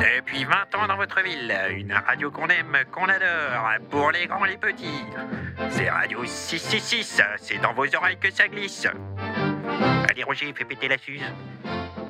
Depuis 20 ans dans votre ville, une radio qu'on aime, qu'on adore, pour les grands, les petits. C'est Radio 666, c'est dans vos oreilles que ça glisse. Allez Roger, fais péter la suze.